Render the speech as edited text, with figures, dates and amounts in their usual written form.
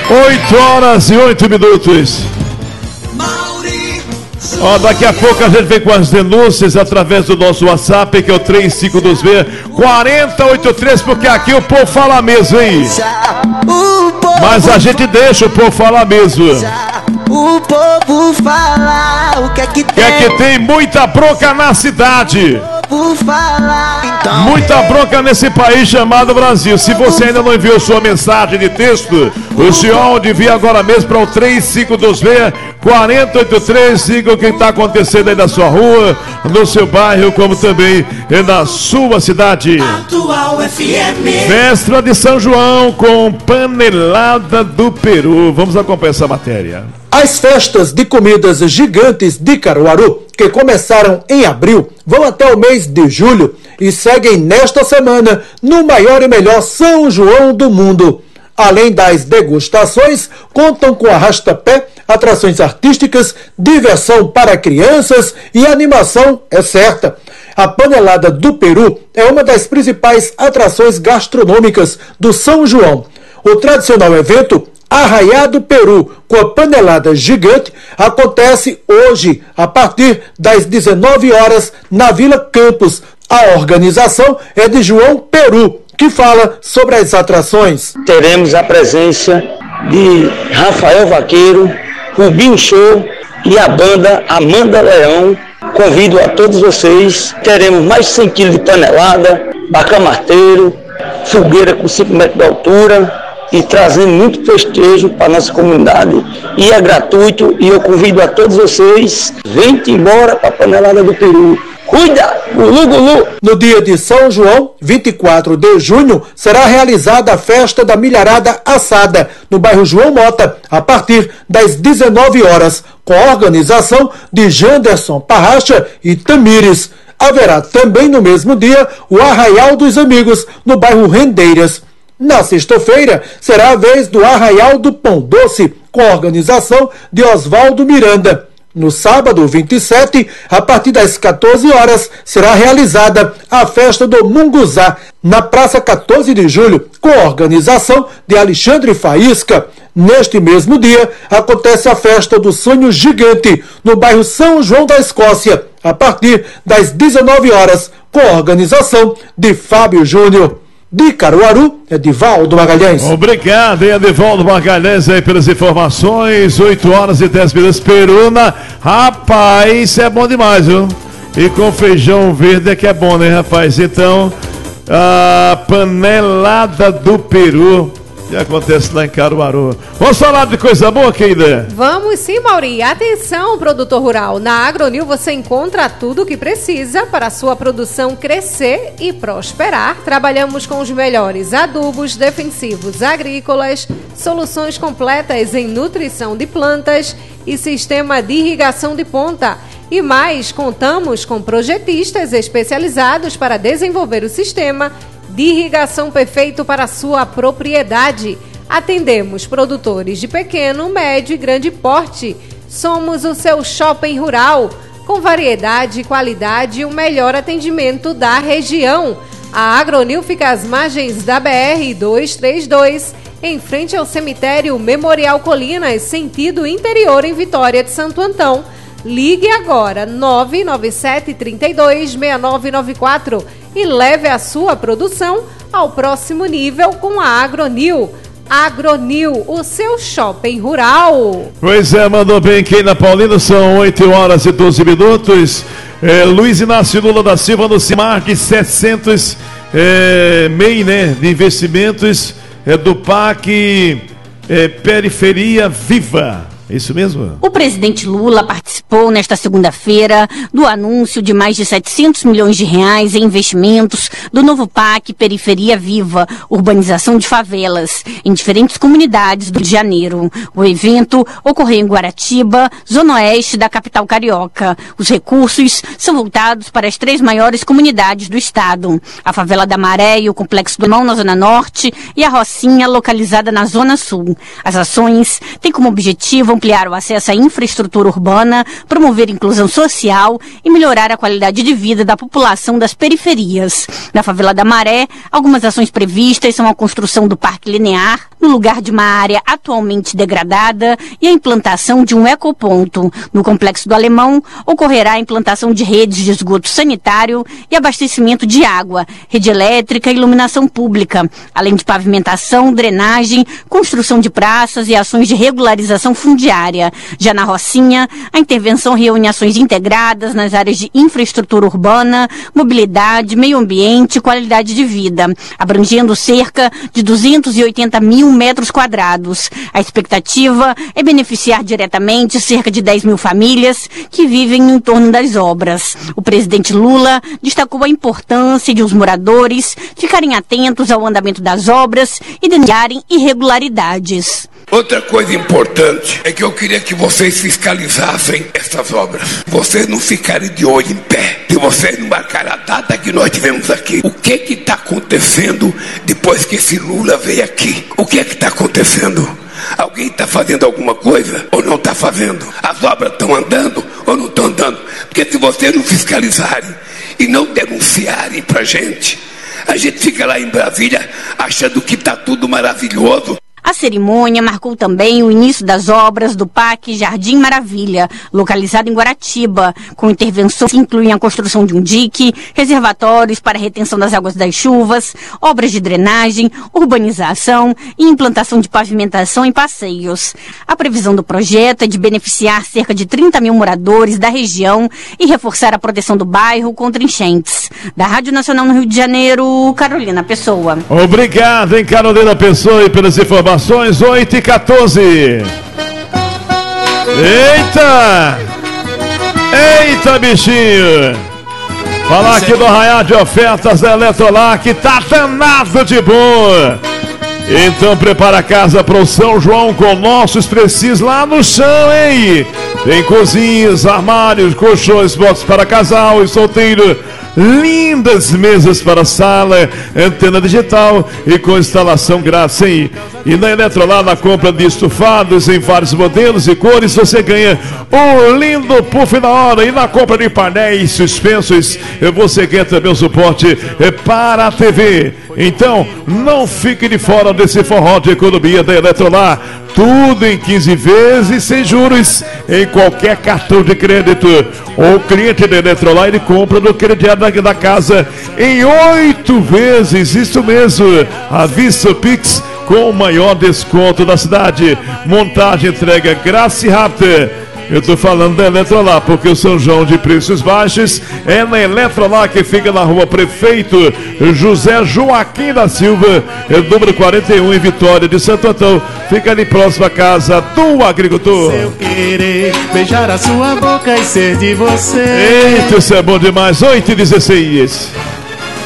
8h08. Daqui a pouco a gente vem com as denúncias através do nosso WhatsApp, que é o 3526-4083, porque aqui o povo fala mesmo, hein? Mas a gente deixa o povo falar mesmo. O povo fala o que é que tem. É que tem muita bronca na cidade. Muita bronca nesse país chamado Brasil. Se você ainda não enviou sua mensagem de texto, o senhor envia agora mesmo para o 3526-4083. Siga o que está acontecendo aí na sua rua, no seu bairro, como também na sua cidade. Atual FM. Festa de São João com panelada do Peru. Vamos acompanhar essa matéria. As festas de comidas gigantes de Caruaru, que começaram em abril, vão até o mês de julho e seguem nesta semana no maior e melhor São João do mundo. Além das degustações, contam com arrasta-pé, atrações artísticas, diversão para crianças e animação é certa. A panelada do Peru é uma das principais atrações gastronômicas do São João. O tradicional evento Arraiá do Peru, com a panelada gigante, acontece hoje, a partir das 19 horas, na Vila Campos. A organização é de João Peru, que fala sobre as atrações. Teremos a presença de Rafael Vaqueiro, Rubinho Show e a banda Amanda Leão. Convido a todos vocês. Teremos mais de 100 kg de panelada, bacamarteiro, fogueira com 5 metros de altura, e trazendo muito festejo para a nossa comunidade. E é gratuito, e eu convido a todos vocês, venham embora para a panelada do Peru. Cuida! Gulu, gulu! No dia de São João, 24 de junho, será realizada a festa da milharada assada, no bairro João Mota, a partir das 19 horas, com a organização de Janderson Parracha e Tamires. Haverá também no mesmo dia o Arraial dos Amigos, no bairro Rendeiras. Na sexta-feira, será a vez do Arraial do Pão Doce, com a organização de Oswaldo Miranda. No sábado, 27, a partir das 14 horas, será realizada a festa do Munguzá, na Praça 14 de Julho, com a organização de Alexandre Faísca. Neste mesmo dia, acontece a festa do Sonho Gigante, no bairro São João da Escócia, a partir das 19 horas, com a organização de Fábio Júnior. De Caruaru, Edivaldo Magalhães. Obrigado, Edivaldo Magalhães, aí pelas informações. 8h10. Peruna, rapaz, isso é bom demais, viu? E com feijão verde é que é bom, né, rapaz? Então, a panelada do Peru, que acontece lá em Caruaru. Vamos falar de coisa boa, querida? Vamos sim, Mauri. Atenção, produtor rural. Na Agronil você encontra tudo o que precisa para a sua produção crescer e prosperar. Trabalhamos com os melhores adubos defensivos agrícolas, soluções completas em nutrição de plantas e sistema de irrigação de ponta. E mais, contamos com projetistas especializados para desenvolver o sistema de irrigação perfeito para a sua propriedade. Atendemos produtores de pequeno, médio e grande porte. Somos o seu shopping rural, com variedade, qualidade e o melhor atendimento da região. A Agronil fica às margens da BR-232, em frente ao cemitério Memorial Colinas, sentido interior, em Vitória de Santo Antão. Ligue agora, 997-32-6994 e leve a sua produção ao próximo nível com a Agronil. Agronil, o seu shopping rural. Pois é, mandou bem quem na Paulina, são 8h12. Luiz Inácio Lula da Silva no CIMARC, 700 MEI, né, de investimentos do PAC Periferia Viva. É isso mesmo? O presidente Lula participou nesta segunda-feira do anúncio de mais de 700 milhões de reais em investimentos do novo PAC Periferia Viva, urbanização de favelas, em diferentes comunidades do Rio de Janeiro. O evento ocorreu em Guaratiba, zona oeste da capital carioca. Os recursos são voltados para as 3 maiores comunidades do estado: a favela da Maré e o Complexo do Mão, na zona norte, e a Rocinha, localizada na zona sul. As ações têm como objetivo ampliar o acesso à infraestrutura urbana, promover inclusão social e melhorar a qualidade de vida da população das periferias. Na favela da Maré, algumas ações previstas são a construção do Parque Linear, no no lugar de uma área atualmente degradada, e a implantação de um ecoponto. No Complexo do Alemão, ocorrerá a implantação de redes de esgoto sanitário e abastecimento de água, rede elétrica e iluminação pública, além de pavimentação, drenagem, construção de praças e ações de regularização fundiária. Já na Rocinha, a intervenção reúne ações integradas nas áreas de infraestrutura urbana, mobilidade, meio ambiente e qualidade de vida, abrangendo cerca de 280 mil metros quadrados. A expectativa é beneficiar diretamente cerca de 10 mil famílias que vivem no entorno das obras. O presidente Lula destacou a importância de os moradores ficarem atentos ao andamento das obras e denunciarem irregularidades. Outra coisa importante é que eu queria que vocês fiscalizassem essas obras. Vocês não ficarem de olho em pé. Se vocês não marcarem a data que nós tivemos aqui. O que está acontecendo depois que esse Lula veio aqui? O que está acontecendo? Alguém está fazendo alguma coisa ou não está fazendo? As obras estão andando ou não estão andando? Porque se vocês não fiscalizarem e não denunciarem para a gente fica lá em Brasília achando que está tudo maravilhoso. A cerimônia marcou também o início das obras do Parque Jardim Maravilha, localizado em Guaratiba, com intervenções que incluem a construção de um dique, reservatórios para a retenção das águas das chuvas, obras de drenagem, urbanização e implantação de pavimentação e passeios. A previsão do projeto é de beneficiar cerca de 30 mil moradores da região e reforçar a proteção do bairro contra enchentes. Da Rádio Nacional no Rio de Janeiro, Carolina Pessoa. Obrigado, hein, Carolina Pessoa, e pelas informações. 8h14. Eita, bichinho. Falar aqui do arraial de ofertas da Eletrolar, que tá danado de bom. Então prepara a casa para o São João com nossos precis lá no chão, hein? Tem cozinhas, armários, colchões, boxes para casal e solteiro. Lindas mesas para sala, antena digital e com instalação grátis, hein? E na Eletrolar, na compra de estufados em vários modelos e cores, você ganha um lindo puff na hora. E na compra de painéis suspensos, você ganha também o suporte para a TV. Então, não fique de fora desse forró de economia da Eletrolar. Tudo em 15 vezes sem juros em qualquer cartão de crédito. O cliente da Eletrolar, ele compra no crediário da casa em 8 vezes. Isso mesmo, à vista Pix com o maior desconto da cidade. Montagem, entrega grátis e rápida. Eu tô falando da Eletrolar, porque o São João de preços baixos é na Eletrolar, que fica na rua Prefeito José Joaquim da Silva, número 41, em Vitória de Santo Antão. Fica ali próximo à casa do agricultor. Se eu querer beijar a sua boca e ser de você. Eita, isso é bom demais. 8h16.